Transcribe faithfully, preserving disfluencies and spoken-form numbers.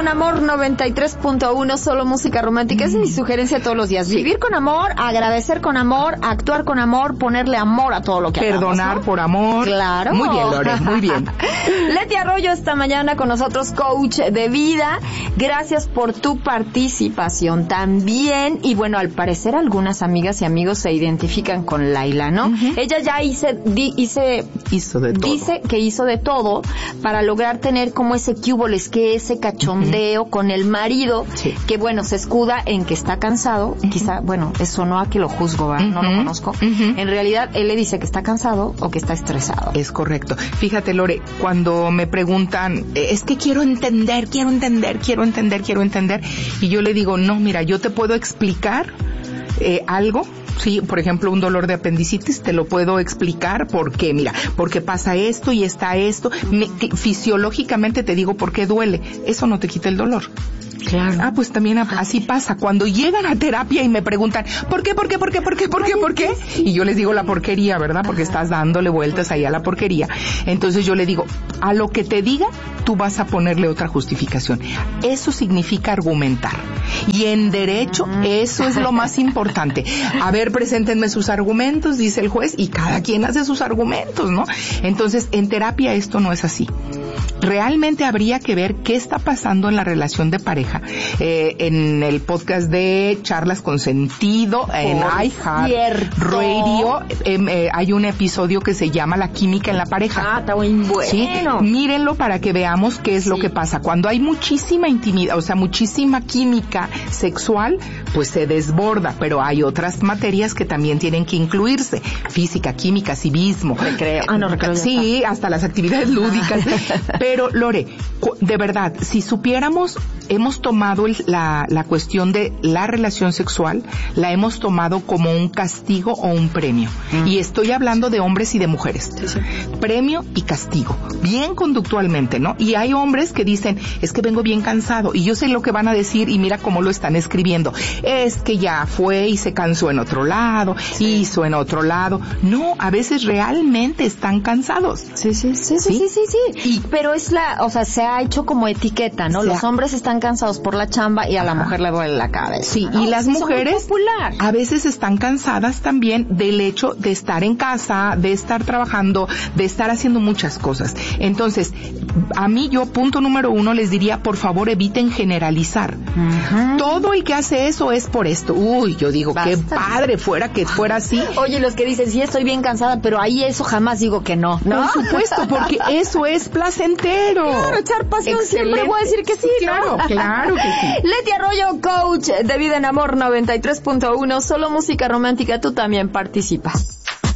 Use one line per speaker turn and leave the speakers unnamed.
con Amor noventa y tres punto uno, solo música romántica. Esa es mi sugerencia todos los días. Sí. Vivir con amor, agradecer con amor, actuar con amor, ponerle amor a todo lo que hagamos.
Perdonar, ¿no? Por amor.
Claro.
Muy bien, Lore, muy bien.
Leti Arroyo esta mañana con nosotros, coach de vida. Gracias por tu participación también. Y bueno, al parecer algunas amigas y amigos se identifican con Laila, ¿no? Uh-huh. Ella ya hice, di, hice,
hizo de todo.
dice que hizo de todo para lograr tener como ese cúboles, que ese cachondeo uh-huh. con el marido, sí. que bueno, se escuda en que está cansado. Uh-huh. Quizá, bueno, eso no a que lo juzgo, ¿verdad? Uh-huh. No lo conozco. Uh-huh. En realidad, él le dice que está cansado o que está estresado.
Es correcto. Fíjate, Lore, cuando me preguntan, es que quiero entender, quiero entender, quiero entender, quiero entender, y yo le digo, no, mira, yo te puedo explicar eh, algo. Sí, por ejemplo, un dolor de apendicitis, te lo puedo explicar por qué, mira, porque pasa esto y está esto, me, fisiológicamente te digo por qué duele, eso no te quita el dolor.
Claro.
Ah, pues también así pasa. Cuando llegan a terapia y me preguntan, ¿por qué, por qué, por qué, por qué, por qué, por qué? Y yo les digo la porquería, ¿verdad? Porque estás dándole vueltas ahí a la porquería. Entonces yo le digo, a lo que te diga, tú vas a ponerle otra justificación. Eso significa argumentar. Y en derecho, eso es lo más importante. A ver, preséntenme sus argumentos, dice el juez, y cada quien hace sus argumentos, ¿no? Entonces, en terapia esto no es así. Realmente habría que ver qué está pasando en la relación de pareja. Eh, en el podcast de Charlas con Sentido, Por en iHeartRadio, eh, eh, hay un episodio que se llama La química en la pareja.
Ah, está muy bueno.
¿Sí? Mírenlo para que veamos qué es sí. lo que pasa. Cuando hay muchísima intimidad, o sea, muchísima química sexual, pues se desborda, pero hay otras materias que también tienen que incluirse. Física, química, civismo.
Recreo. Ah, no, recreo.
Sí, hasta las actividades lúdicas. Pero, Lore, de verdad, si supiéramos, hemos tomado el, la, la cuestión de la relación sexual, la hemos tomado como un castigo o un premio. Mm. Y estoy hablando de hombres y de mujeres. Sí, sí. Premio y castigo. Bien conductualmente, ¿no? Y hay hombres que dicen, es que vengo bien cansado. Y yo sé lo que van a decir y mira cómo lo están escribiendo. Es que ya fue y se cansó en otro lado, sí. hizo en otro lado. No, a veces realmente están cansados.
Sí, sí, sí, sí, sí, sí, sí, sí. Y, pero es la, o sea, se ha hecho como etiqueta, ¿no? Los hombres están cansados por la chamba y a la mujer le duele la cabeza.
Sí,
¿no?
Y las
sí,
mujeres a veces están cansadas también del hecho de estar en casa, de estar trabajando, de estar haciendo muchas cosas. Entonces, a mí yo, punto número uno, les diría, por favor, eviten generalizar. Uh-huh. Todo el que hace eso es por esto. Uy, yo digo, Basta. Qué padre fuera que fuera así.
Oye, los que dicen, sí, estoy bien cansada, pero ahí eso jamás digo que no, ¿no?
Por supuesto, porque eso es placentero.
Claro, echar pasión. Excelente. Siempre voy a decir que sí,
claro,
¿no?
Claro que sí.
Leti Arroyo, coach de Vida en Amor noventa y tres punto uno, solo música romántica, tú también participas.